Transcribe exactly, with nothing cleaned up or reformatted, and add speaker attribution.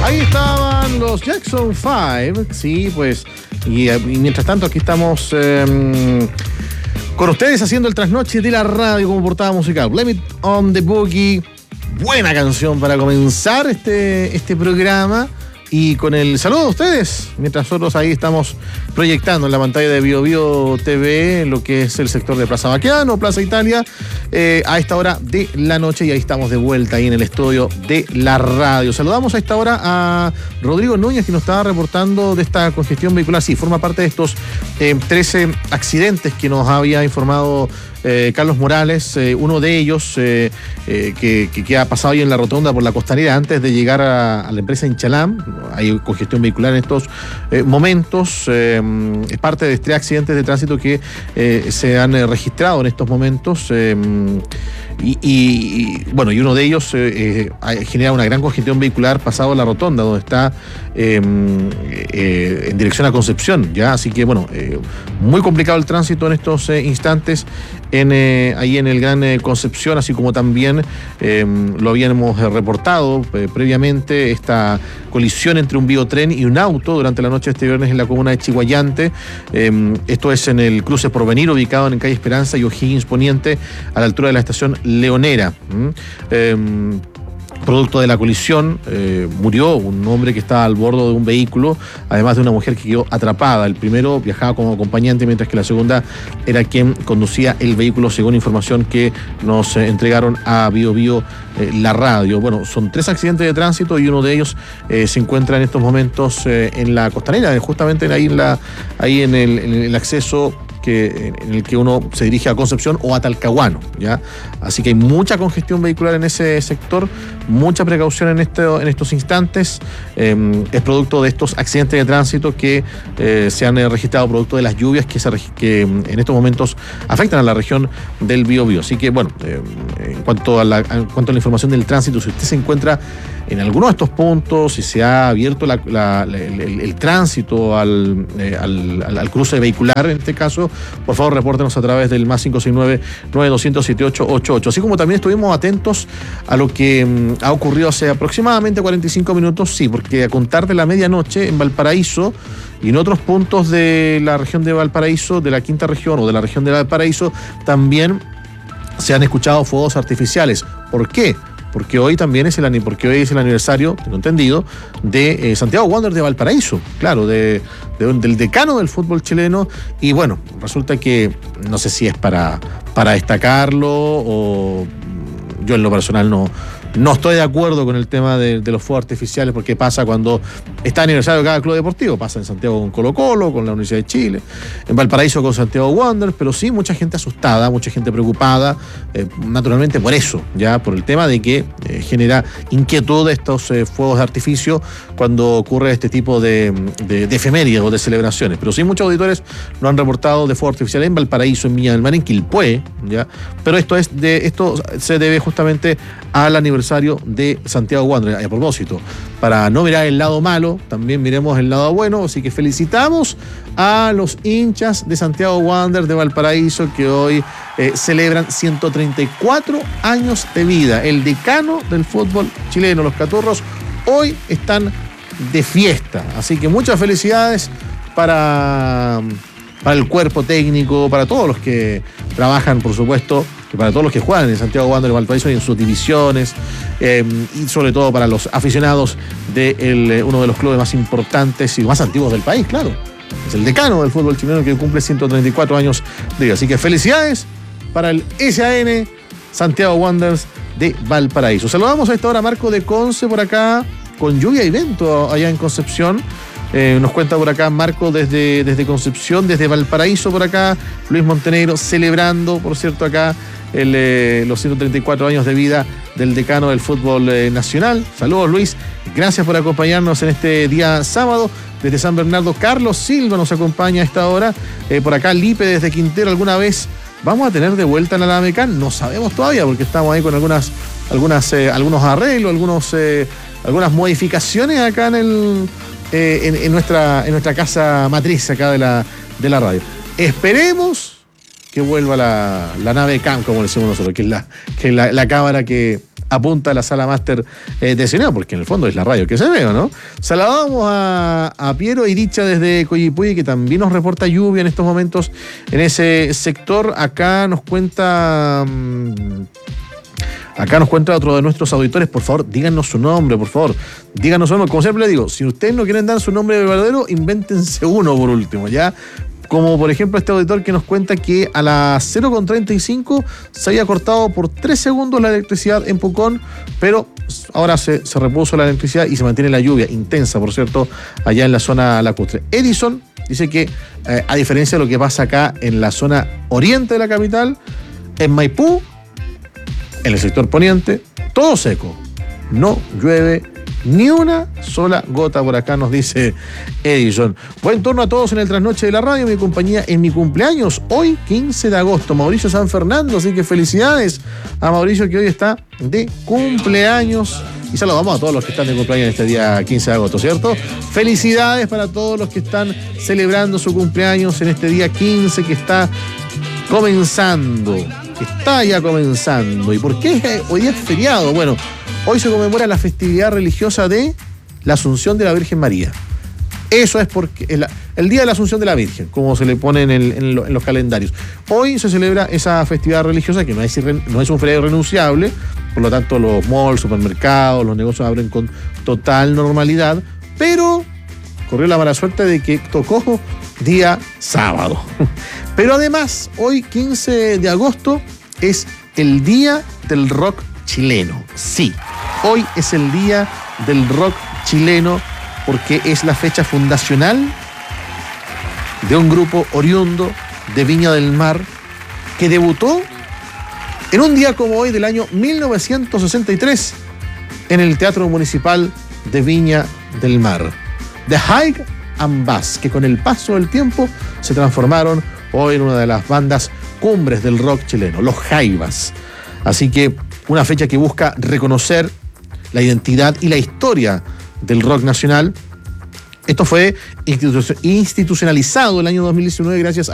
Speaker 1: Ahí estaban los Jackson Five, sí, pues, y, y mientras tanto aquí estamos eh, con ustedes haciendo el trasnoche de la radio como portada musical. Blame It on the Boogie, buena canción para comenzar este, este programa. Y con el saludo a ustedes, mientras nosotros ahí estamos proyectando en la pantalla de Bio Bio T V lo que es el sector de Plaza Baqueano, Plaza Italia, eh, a esta hora de la noche, y ahí estamos de vuelta ahí en el estudio de la radio. Saludamos a esta hora a Rodrigo Núñez, que nos estaba reportando de esta congestión vehicular. Sí, forma parte de estos eh, trece accidentes que nos había informado Eh, Carlos Morales, eh, uno de ellos eh, eh, que, que, que ha pasado ahí en la rotonda por la Costanera antes de llegar a, a la empresa Inchalam. Hay congestión vehicular en estos eh, momentos. Eh, es parte de tres accidentes de tránsito que eh, se han eh, registrado en estos momentos. Eh, y, y, y bueno, y uno de ellos eh, eh, genera una gran congestión vehicular pasado la rotonda, donde está eh, eh, en dirección a Concepción, ¿ya? Así que bueno, eh, muy complicado el tránsito en estos eh, instantes. En, eh, ahí en el Gran eh, Concepción, así como también eh, lo habíamos eh, reportado eh, previamente, esta colisión entre un biotren y un auto durante la noche de este viernes en la comuna de Chiguayante. Eh, esto es en el cruce Porvenir, ubicado en calle Esperanza y O'Higgins Poniente, a la altura de la estación Leonera. ¿Mm? Eh, Producto de la colisión, eh, murió un hombre que estaba al bordo de un vehículo, además de una mujer que quedó atrapada. El primero viajaba como acompañante, mientras que la segunda era quien conducía el vehículo, según información que nos eh, entregaron a Bio Bio eh, la radio. Bueno, son tres accidentes de tránsito y uno de ellos eh, se encuentra en estos momentos eh, en la Costanera, justamente ahí en, la, ahí en, el, en el acceso que, en el que uno se dirige a Concepción o a Talcahuano, ¿ya? Así que hay mucha congestión vehicular en ese sector, mucha precaución en, este, en estos instantes. Eh, es producto de estos accidentes de tránsito que eh, se han registrado producto de las lluvias que, se, que en estos momentos afectan a la región del Biobío. Así que bueno, eh, en, cuanto a la, en cuanto a la información del tránsito, si usted se encuentra en alguno de estos puntos, si se ha abierto la, la, la, el, el, el tránsito al, eh, al, al, al cruce vehicular, en este caso, por favor, repórtenos a través del más cinco seis nueve, nueve dos cero cero, siete ocho ocho ocho. Así como también estuvimos atentos a lo que um, ha ocurrido hace aproximadamente cuarenta y cinco minutos, sí, porque a contar de la medianoche en Valparaíso y en otros puntos de la región de Valparaíso, de la quinta región o de la región de Valparaíso, también se han escuchado fuegos artificiales. ¿Por qué? Porque hoy también es el, porque hoy es el aniversario, tengo entendido, de eh, Santiago Wanderers de Valparaíso, claro, de, de, del decano del fútbol chileno. Y bueno, resulta que no sé si es para, para destacarlo o yo en lo personal no, no estoy de acuerdo con el tema de, de los fuegos artificiales, porque pasa cuando está aniversario de cada club deportivo. Pasa en Santiago con Colo Colo, con la Universidad de Chile, en Valparaíso con Santiago Wanderers, pero sí mucha gente asustada, mucha gente preocupada, eh, naturalmente por eso, ya por el tema de que eh, genera inquietud estos eh, fuegos de artificio cuando ocurre este tipo de, de, de efemérides o de celebraciones. Pero sí muchos auditores lo han reportado de fuegos artificiales en Valparaíso, en Viña del Mar, en Quilpué, ya, pero esto es de esto se debe justamente al aniversario de Santiago Wanderers. Y a propósito, para no mirar el lado malo, también miremos el lado bueno, así que felicitamos a los hinchas de Santiago Wanderers de Valparaíso, que hoy eh, celebran ciento treinta y cuatro años de vida. El decano del fútbol chileno, los Caturros, hoy están de fiesta, así que muchas felicidades para, para el cuerpo técnico, para todos los que trabajan, por supuesto, y para todos los que juegan en Santiago Wanderers de Valparaíso y en sus divisiones, eh, y sobre todo para los aficionados de el, uno de los clubes más importantes y más antiguos del país, claro. Es el decano del fútbol chileno, que cumple ciento treinta y cuatro años de vida. Así que felicidades para el S A N Santiago Wanderers de Valparaíso. Saludamos a esta hora a Marco de Conce por acá, con lluvia y viento allá en Concepción. Eh, nos cuenta por acá Marco desde, desde Concepción, desde Valparaíso por acá, Luis Montenegro celebrando, por cierto, acá el, eh, los ciento treinta y cuatro años de vida del decano del fútbol eh, nacional. Saludos, Luis, gracias por acompañarnos en este día sábado. Desde San Bernardo, Carlos Silva nos acompaña a esta hora. Eh, por acá Lipe desde Quintero. ¿Alguna vez vamos a tener de vuelta en la Lamecán? No sabemos todavía, porque estamos ahí con algunas, algunas eh, algunos arreglos, algunos, eh, algunas modificaciones acá en el eh, en, en nuestra en nuestra casa matriz acá de la, de la radio. Esperemos que vuelva la, la nave cam, como decimos nosotros, que es la, que es la, la cámara que apunta a la sala máster eh, de Senado, porque en el fondo es la radio que se ve, ¿no? Saludamos a, a Piero Iricha desde Coyhaique, que también nos reporta lluvia en estos momentos en ese sector. Acá nos cuenta... Mmm, Acá nos cuenta otro de nuestros auditores. Por favor, díganos su nombre, por favor. Díganos su nombre. Como siempre le digo, si ustedes no quieren dar su nombre verdadero, invéntense uno por último, ¿ya? Como por ejemplo este auditor que nos cuenta que a las cero con treinta y cinco se había cortado por tres segundos la electricidad en Pucón, pero ahora se, se repuso la electricidad y se mantiene la lluvia intensa, por cierto, allá en la zona lacustre. Edison dice que, eh, a diferencia de lo que pasa acá en la zona oriente de la capital, en Maipú, en el sector poniente, todo seco. No llueve ni una sola gota por acá, nos dice Edison. Buen turno a todos en el Trasnoche de la Radio, mi compañía en mi cumpleaños, hoy quince de agosto, Mauricio San Fernando, así que felicidades a Mauricio que hoy está de cumpleaños. Y saludamos a todos los que están de cumpleaños en este día quince de agosto, ¿cierto? Felicidades para todos los que están celebrando su cumpleaños en este día quince que está comenzando. Está ya comenzando. ¿Y por qué hoy día es feriado? Bueno, hoy se conmemora la festividad religiosa de la Asunción de la Virgen María. Eso es porque el, el Día de la Asunción de la Virgen, como se le pone en, el, en, lo, en los calendarios. Hoy se celebra esa festividad religiosa que no es, no es un feriado irrenunciable, por lo tanto los malls, supermercados, los negocios abren con total normalidad, pero corrió la mala suerte de que tocó día sábado. Pero además, hoy quince de agosto es el Día del Rock Chileno. Sí, hoy es el Día del Rock Chileno porque es la fecha fundacional de un grupo oriundo de Viña del Mar que debutó en un día como hoy del año mil novecientos sesenta y tres en el Teatro Municipal de Viña del Mar. The High and Bass, que con el paso del tiempo se transformaron hoy en una de las bandas cumbres del rock chileno, los Jaivas. Así que una fecha que busca reconocer la identidad y la historia del rock nacional. Esto fue institucionalizado el año dos mil diecinueve gracias